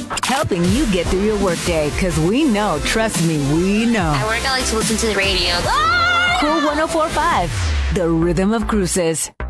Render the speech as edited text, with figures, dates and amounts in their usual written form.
Helping you get through your workday, because we know, trust me, we know. At work, I like to listen to the radio. Cool 104.5, the rhythm of cruises.